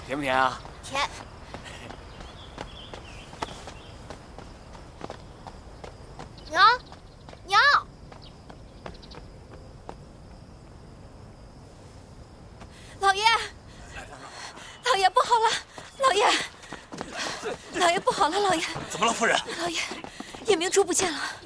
甜不甜啊？ 甜。娘，娘，老爷，老爷不好了，老爷，老爷不好了，老爷。 怎么了，夫人？ 老爷，叶明珠不见了。